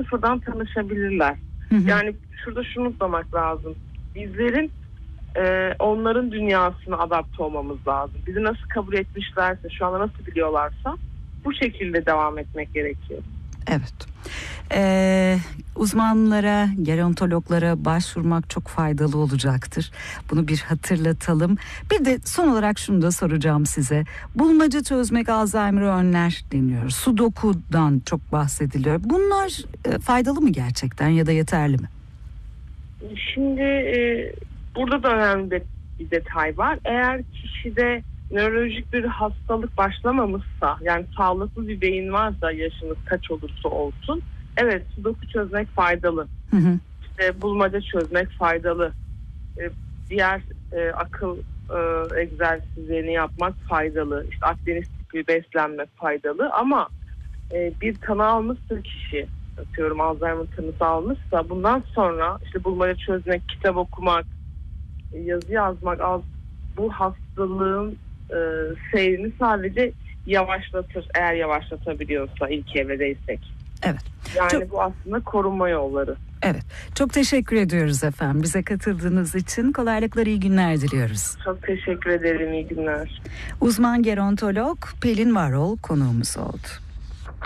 sıfırdan tanışabilirler. Yani şurada şunu unutmamak lazım. Bizlerin onların dünyasına adapte olmamız lazım. Bizi nasıl kabul etmişlerse, şu anda nasıl biliyorlarsa bu şekilde devam etmek gerekiyor. Evet. Uzmanlara, gerontologlara başvurmak çok faydalı olacaktır. Bunu bir hatırlatalım. Bir de son olarak şunu da soracağım size. Bulmaca çözmek Alzheimer'ı önler deniyor. Sudoku'dan çok bahsediliyor. Bunlar faydalı mı gerçekten ya da yeterli mi? Şimdi burada da önemli bir detay var. Eğer kişide nörolojik bir hastalık başlamamışsa, yani sağlıklı bir beyin varsa, yaşınız kaç olursa olsun, evet, sudoku çözmek faydalı. İşte bulmaca çözmek faydalı. Diğer akıl egzersizlerini yapmak faydalı. İşte Akdeniz tipi beslenmek faydalı. Ama bir tanı almışsa kişi, atıyorum Alzheimer tanısı almışsa, bundan sonra işte bulmaca çözmek, kitap okumak, yazı yazmak bu hastalığın seyrini sadece yavaşlatır, eğer yavaşlatabiliyorsa ilk evredeysek. Evet. Yani bu aslında korunma yolları. Evet. Çok teşekkür ediyoruz efendim. Bize katıldığınız için kolaylıklar, iyi günler diliyoruz. Çok teşekkür ederim. İyi günler. Uzman gerontolog Pelin Varol konuğumuz oldu.